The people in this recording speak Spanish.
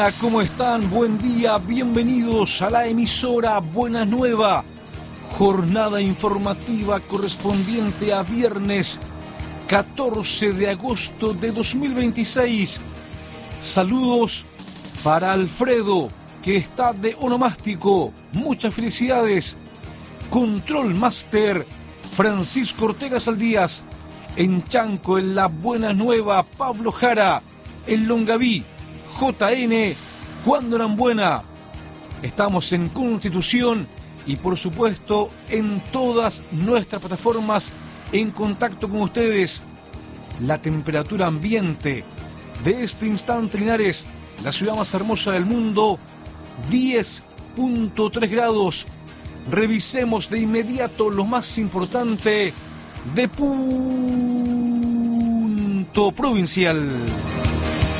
¿Cómo están? Buen día, bienvenidos a la emisora Buena Nueva. Jornada informativa correspondiente a viernes 14 de agosto de 2026. Saludos para Alfredo, que está de onomástico. Muchas felicidades. Control Master Francisco Ortega Saldías. En Chanco, en la Buena Nueva, Pablo Jara. En Longaví, JN, Juan Norambuena. Estamos en Constitución y por supuesto en todas nuestras plataformas en contacto con ustedes. La temperatura ambiente de este instante, Linares, la ciudad más hermosa del mundo, 10.3 grados. Revisemos de inmediato lo más importante de Punto Provincial.